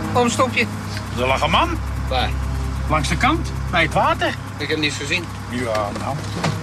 Waarom stop je? Er lag een man. Waar? Langs de kant, bij het water. Ik heb niets gezien. Ja, nou.